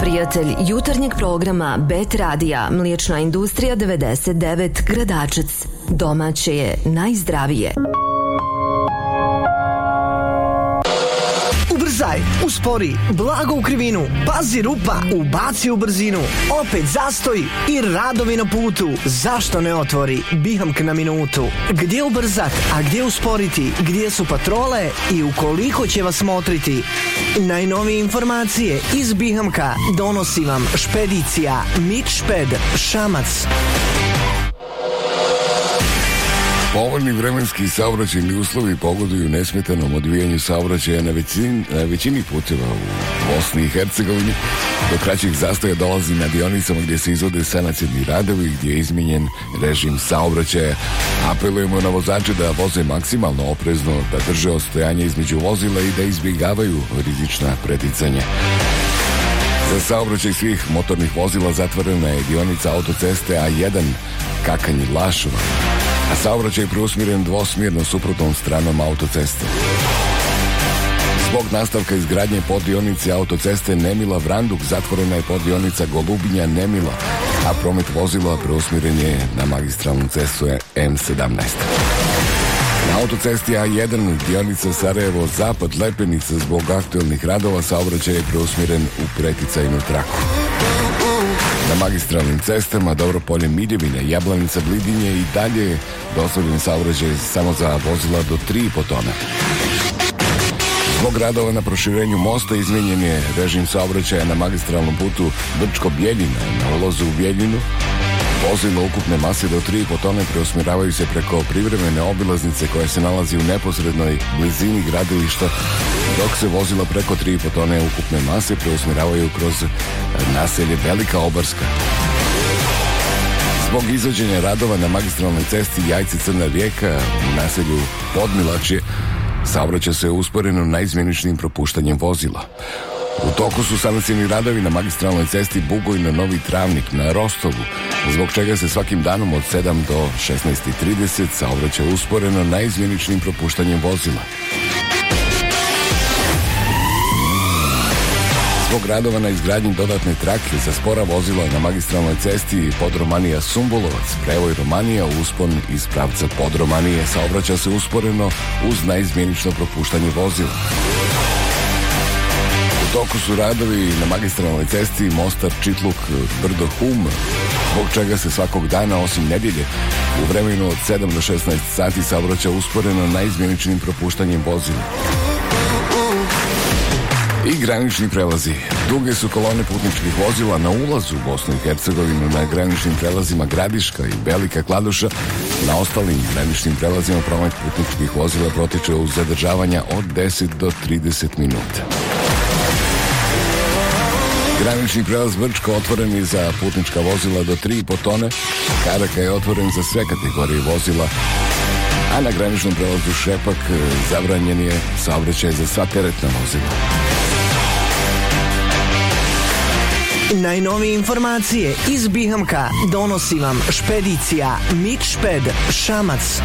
Prijatelj jutarnjeg programa Bet Radija, Mliječna industrija 99, Gradačec. Domaće je najzdravije. Ubrzaj, uspori, blago u krivinu, pazi rupa, ubaci u brzinu, opet zastoj i radovi na putu. Zašto ne otvori Bihamk na minutu? Gdje ubrzat, a gdje usporiti, gdje su patrole i ukoliko će vas motriti? Najnovije informacije iz Bihamka donosi vam špedicija Mitšped Šamac. Povoljni vremenski saobraćajni uslovi pogoduju nesmetanom odvijanju saobraćaja na većini puteva u Bosni i Hercegovini. Do kraćih zastoja dolazi na dionicama gdje se izvode sanacijni radovi, gdje je izmijenjen režim saobraćaja. Apelujemo na vozače da voze maksimalno oprezno, da drže odstojanje između vozila i da izbjegavaju rizična preticanja. Za saobraćaj svih motornih vozila zatvorena je dionica autoceste A1 Kakanj-Lašova, a saobraćaj je preusmjeren dvosmjerno suprotnom stranom autoceste. Zbog nastavka izgradnje poddionice autoceste Nemila-Vranduk zatvorena je poddionica Golubinja-Nemila, a promet vozila preusmjeren je na magistralnu cestu M17. Na autocesti A1 dionica Sarajevo-Zapad-Lepenica zbog aktualnih radova saobraćaj je preusmjeren u preticajnu traku. Na magistralnim cestama Dobropolje Miljevine, Jablanica Blidinje i dalje je dozvoljen saobraćaj samo za vozila do 3,5 tona. Zbog radova na proširenju mosta izmijenjen je režim saobraćaja na magistralnom putu Brčko-Bjeljina. Na ulazu u Bjeljinu vozila ukupne mase do 3,5 tone preusmjeravaju se preko privremene obilaznice koja se nalazi u neposrednoj blizini gradilišta, dok se vozila preko 3,5 tone ukupne mase preusmjeravaju kroz naselje Velika Obarska. Zbog izvođenja radova na magistralnoj cesti Jajce-Crna Rijeka u naselju Podmilačje saobraća se usporeno naizmjeničnim propuštanjem vozila. U toku su sanacijni radovi na magistralnoj cesti Bugojno-Novi Travnik na Rostovu, zbog čega se svakim danom od 7 do 16:30 saobraća usporeno naizmjeničnim propuštanjem vozila. Zbog radova na izgradnji dodatne trake za spora vozila na magistralnoj cesti Podromanija-Sumbulovac, prevoj Romanija, uspon iz pravca Podromanije saobraća se usporeno uz naizmjenično propuštanje vozila. U toku su radovi na magistralnoj cesti Mostar-Čitluk-Brdo-Hum, zbog čega se svakog dana, osim nedjelje, u vremenu od 7 do 16 sati saobraća usporeno naizmjeničnim propuštanjem vozila. I granični prelazi. Duge su kolone putničkih vozila na ulazu u Bosnu i Hercegovinu na graničnim prelazima Gradiška i Velika Kladuša. Na ostalim graničnim prelazima promet putničkih vozila protiče uz zadržavanja od 10 do 30 minuta. Granični prelaz Brčko otvoren je za putnička vozila do 3,5 tone. Karaka je otvoren za sve kategorije vozila, a na graničnom prelazu Šepak zabranjen je saobraćaj za sva teretna vozila. Najnovije informacije iz Bihamka donosi vam špedicija Mitšped Šamac.